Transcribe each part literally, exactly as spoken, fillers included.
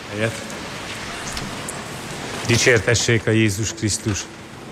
Helyet. Dicsértessék a Jézus Krisztus.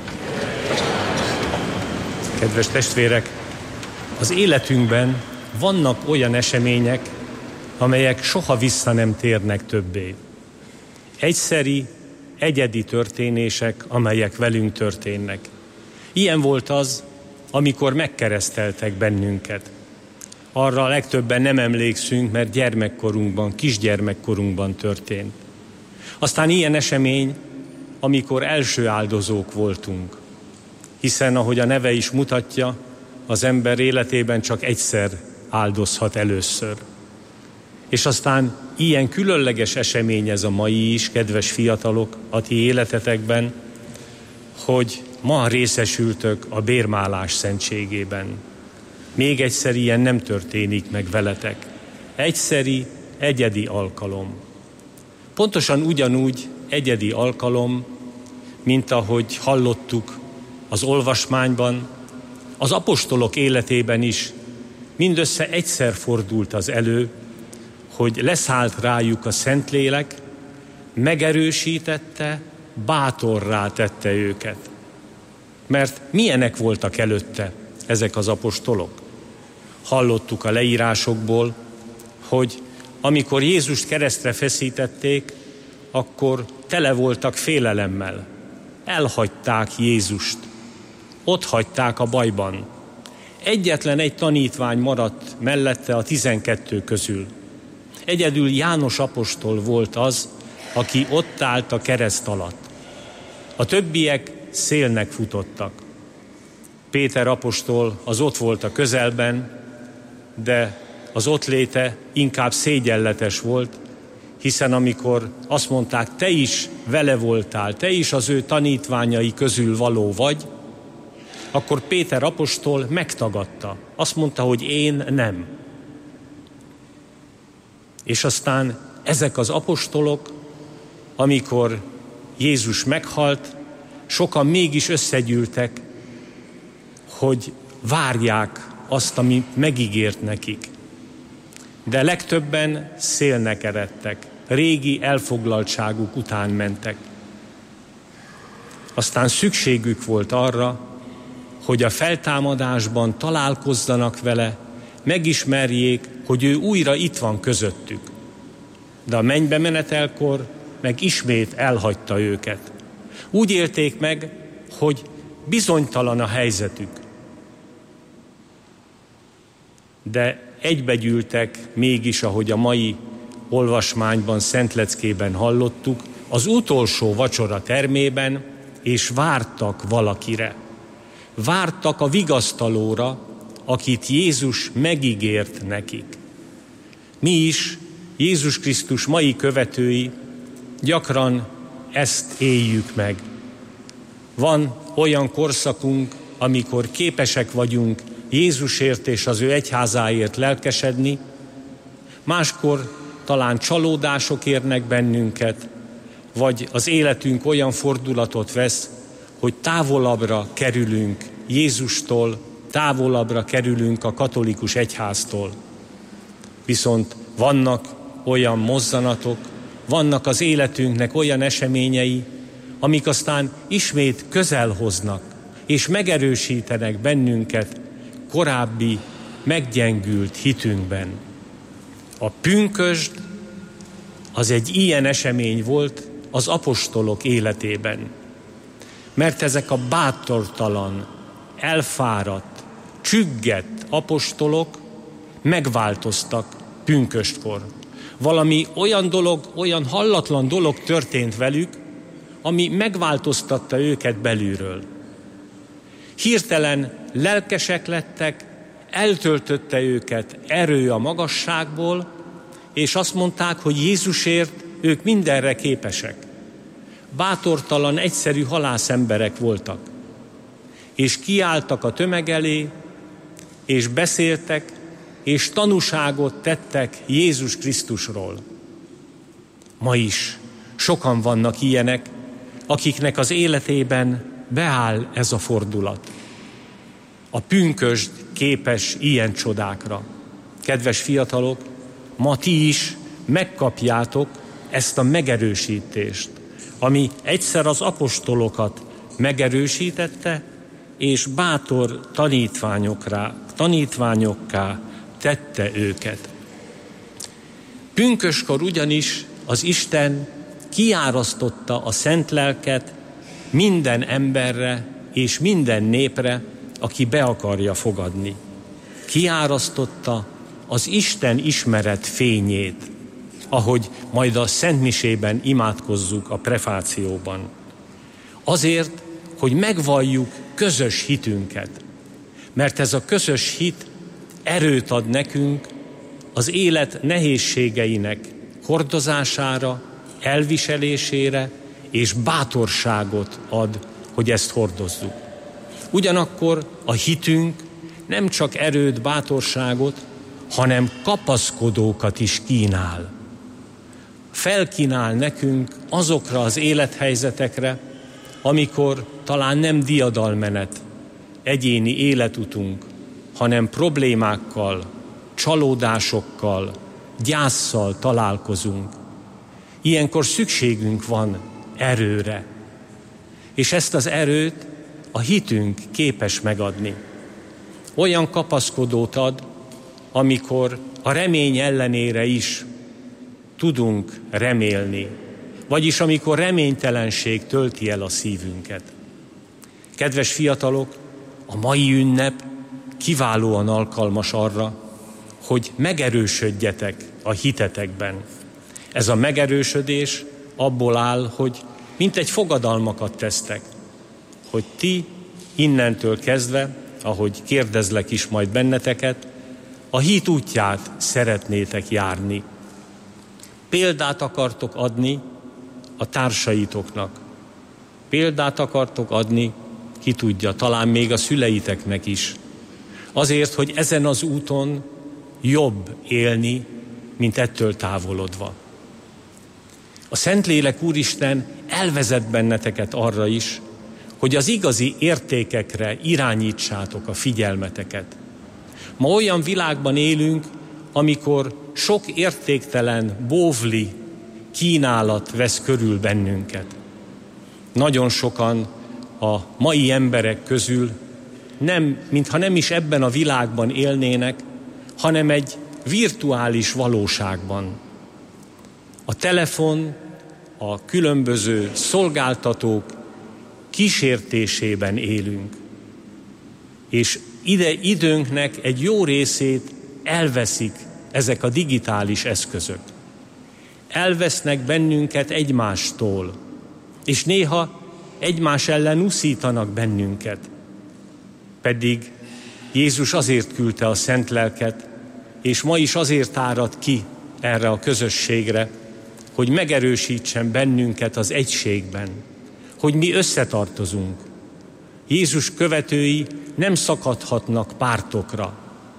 Kedves testvérek, az életünkben vannak olyan események, amelyek soha vissza nem térnek többé. Egyszeri, egyedi történések, amelyek velünk történnek. Ilyen volt az, amikor megkereszteltek bennünket. Arra a legtöbben nem emlékszünk, mert gyermekkorunkban, kisgyermekkorunkban történt. Aztán ilyen esemény, amikor első áldozók voltunk. Hiszen, ahogy a neve is mutatja, az ember életében csak egyszer áldozhat először. És aztán ilyen különleges esemény ez a mai is, kedves fiatalok, a ti életetekben, hogy ma részesültök a bérmálás szentségében. Még egyszer ilyen nem történik meg veletek. Egyszeri, egyedi alkalom. Pontosan ugyanúgy egyedi alkalom, mint ahogy hallottuk az olvasmányban, az apostolok életében is mindössze egyszer fordult az elő, hogy leszállt rájuk a Szentlélek, megerősítette, bátorrá tette őket. Mert milyenek voltak előtte ezek az apostolok? Hallottuk a leírásokból, hogy amikor Jézust keresztre feszítették, akkor tele voltak félelemmel. Elhagyták Jézust. Ott hagyták a bajban. Egyetlen egy tanítvány maradt mellette a tizenkettő közül. Egyedül János apostol volt az, aki ott állt a kereszt alatt. A többiek szélnek futottak. Péter apostol az ott volt a közelben, de az ott léte inkább szégyenletes volt, hiszen amikor azt mondták, te is vele voltál, te is az ő tanítványai közül való vagy, akkor Péter apostol megtagadta. Azt mondta, hogy én nem. És aztán ezek az apostolok, amikor Jézus meghalt, sokan mégis összegyűltek, hogy várják azt, amit megígért nekik. De legtöbben szélnek eredtek, régi elfoglaltságuk után mentek. Aztán szükségük volt arra, hogy a feltámadásban találkozzanak vele, megismerjék, hogy ő újra itt van közöttük. De a mennybe menetelkor meg ismét elhagyta őket. Úgy élték meg, hogy bizonytalan a helyzetük. De egybegyűltek mégis, ahogy a mai olvasmányban, szentleckében hallottuk, az utolsó vacsora termében, és vártak valakire. Vártak a vigasztalóra, akit Jézus megígért nekik. Mi is, Jézus Krisztus mai követői, gyakran ezt éljük meg. Van olyan korszakunk, amikor képesek vagyunk Jézusért és az ő egyházáért lelkesedni, máskor talán csalódások érnek bennünket, vagy az életünk olyan fordulatot vesz, hogy távolabbra kerülünk Jézustól, távolabbra kerülünk a katolikus egyháztól. Viszont vannak olyan mozzanatok, vannak az életünknek olyan eseményei, amik aztán ismét közel hoznak, és megerősítenek bennünket korábbi meggyengült hitünkben. A pünkösd az egy ilyen esemény volt az apostolok életében. Mert ezek a bátortalan, elfáradt, csüggett apostolok megváltoztak pünköstkor. Valami olyan dolog, olyan hallatlan dolog történt velük, ami megváltoztatta őket belülről. Hirtelen lelkesek lettek, eltöltötte őket erő a magasságból, és azt mondták, hogy Jézusért ők mindenre képesek. Bátortalan, egyszerű halászemberek voltak. És kiálltak a tömeg elé, és beszéltek, és tanúságot tettek Jézus Krisztusról. Ma is sokan vannak ilyenek, akiknek az életében beáll ez a fordulat. A pünkösd képes ilyen csodákra. Kedves fiatalok, ma ti is megkapjátok ezt a megerősítést, ami egyszer az apostolokat megerősítette, és bátor tanítványokra, tanítványokká tette őket. Pünköskkor ugyanis az Isten kiárasztotta a szent lelket minden emberre és minden népre, aki be akarja fogadni. Kiárasztotta az Isten ismeret fényét, ahogy majd a szentmisében imádkozzuk a prefációban. Azért, hogy megvalljuk közös hitünket, mert ez a közös hit erőt ad nekünk az élet nehézségeinek hordozására, elviselésére, és bátorságot ad, hogy ezt hordozzuk. Ugyanakkor a hitünk nem csak erőt, bátorságot, hanem kapaszkodókat is kínál. Felkínál nekünk azokra az élethelyzetekre, amikor talán nem diadalmenet egyéni életutunk, hanem problémákkal, csalódásokkal, gyásszal találkozunk. Ilyenkor szükségünk van erőre, és ezt az erőt a hitünk képes megadni. Olyan kapaszkodót ad, amikor a remény ellenére is tudunk remélni, vagyis amikor reménytelenség tölti el a szívünket. Kedves fiatalok, a mai ünnep kiválóan alkalmas arra, hogy megerősödjetek a hitetekben. Ez a megerősödés abból áll, hogy mintegy fogadalmakat tesztek, hogy ti innentől kezdve, ahogy kérdezlek is majd benneteket, a hit útját szeretnétek járni. Példát akartok adni a társaitoknak. Példát akartok adni, ki tudja, talán még a szüleiteknek is. Azért, hogy ezen az úton jobb élni, mint ettől távolodva. A Szentlélek Úristen elvezet benneteket arra is, hogy az igazi értékekre irányítsátok a figyelmeteket. Ma olyan világban élünk, amikor sok értéktelen, bóvli kínálat vesz körül bennünket. Nagyon sokan a mai emberek közül nem, mintha nem is ebben a világban élnének, hanem egy virtuális valóságban. A telefon, a különböző szolgáltatók kísértésében élünk. És ide időnknek egy jó részét elveszik ezek a digitális eszközök. Elvesznek bennünket egymástól, és néha egymás ellen uszítanak bennünket. Pedig Jézus azért küldte a szent lelket, és ma is azért árad ki erre a közösségre, hogy megerősítsen bennünket az egységben, hogy mi összetartozunk. Jézus követői nem szakadhatnak pártokra.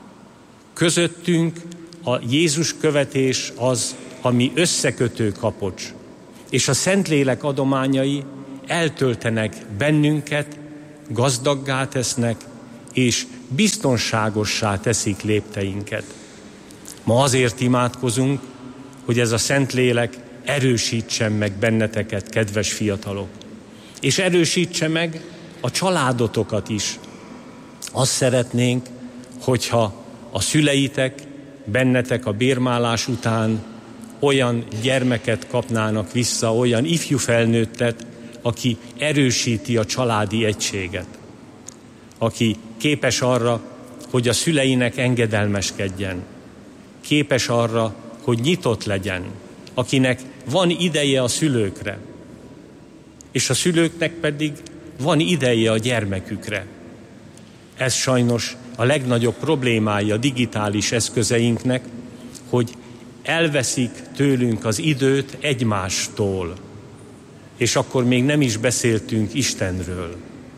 Közöttünk a Jézus követés az, ami összekötő kapocs, és a Szentlélek adományai eltöltenek bennünket, gazdaggá tesznek, és biztonságossá teszik lépteinket. Ma azért imádkozunk, hogy ez a Szentlélek erősítsen meg benneteket, kedves fiatalok, és erősítse meg a családotokat is. Azt szeretnénk, hogyha a szüleitek bennetek a bérmálás után olyan gyermeket kapnának vissza, olyan ifjú felnőttet, aki erősíti a családi egységet, aki képes arra, hogy a szüleinek engedelmeskedjen, képes arra, hogy nyitott legyen, akinek van ideje a szülőkre, és a szülőknek pedig van ideje a gyermekükre. Ez sajnos a legnagyobb problémája a digitális eszközeinknek, hogy elveszik tőlünk az időt egymástól, és akkor még nem is beszéltünk Istenről.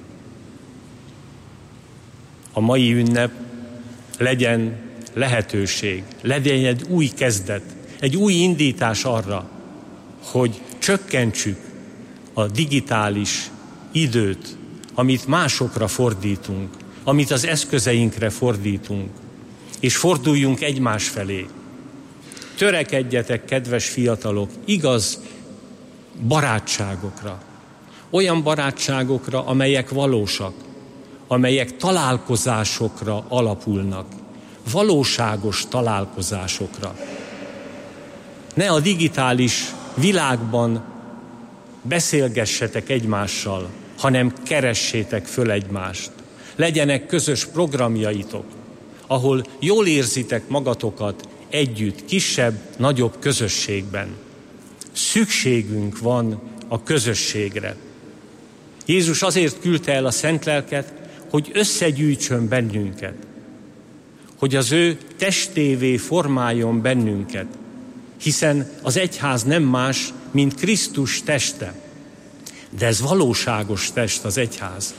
A mai ünnep legyen lehetőség, legyen egy új kezdet, egy új indítás arra, hogy csökkentsük a digitális időt, amit másokra fordítunk, amit az eszközeinkre fordítunk, és forduljunk egymás felé. törekedjetek, kedves fiatalok, igaz barátságokra. Olyan barátságokra, amelyek valósak, amelyek találkozásokra alapulnak. Valóságos találkozásokra. Ne a digitális világban beszélgessetek egymással, hanem keressétek föl egymást. Legyenek közös programjaitok, ahol jól érzitek magatokat együtt, kisebb, nagyobb közösségben. Szükségünk van a közösségre. Jézus azért küldte el a Szentlelket, hogy összegyűjtsön bennünket, hogy az ő testévé formáljon bennünket, hiszen az egyház nem más, mint Krisztus teste. De ez valóságos test, az egyház.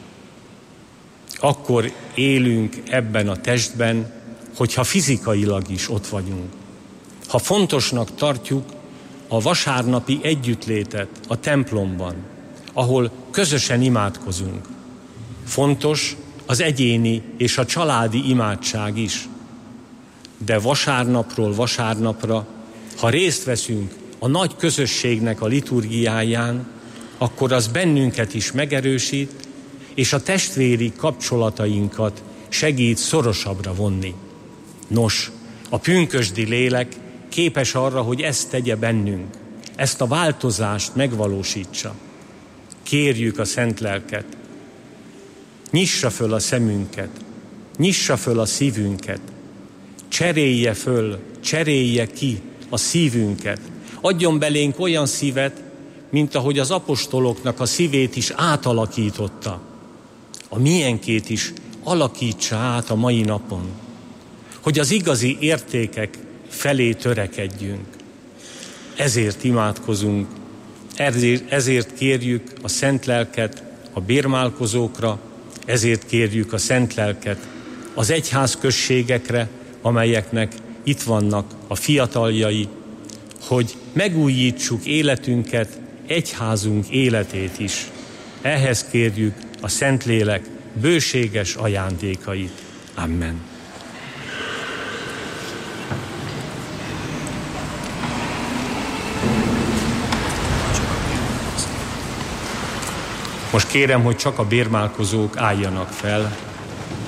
Akkor élünk ebben a testben, hogyha fizikailag is ott vagyunk. Ha fontosnak tartjuk a vasárnapi együttlétet a templomban, ahol közösen imádkozunk. Fontos az egyéni és a családi imádság is. De vasárnapról vasárnapra, ha részt veszünk a nagy közösségnek a liturgiáján, akkor az bennünket is megerősít, és a testvéri kapcsolatainkat segít szorosabbra vonni. Nos, a pünkösdi lélek képes arra, hogy ezt tegye bennünk, ezt a változást megvalósítsa. Kérjük a Szentlelket, nyissa föl a szemünket, nyissa föl a szívünket, cserélje föl, cserélje ki a szívünket, adjon belénk olyan szívet, mint ahogy az apostoloknak a szívét is átalakította. A miénkét is alakítsa át a mai napon, hogy az igazi értékek felé törekedjünk. Ezért imádkozunk, ezért, ezért kérjük a Szentlelket a bérmálkozókra, ezért kérjük a Szentlelket az egyházközségekre, amelyeknek itt vannak a fiataljai, hogy megújítsuk életünket, egyházunk életét is. Ehhez kérjük a Szentlélek bőséges ajándékait. Amen. Most kérem, hogy csak a bérmálkozók álljanak fel.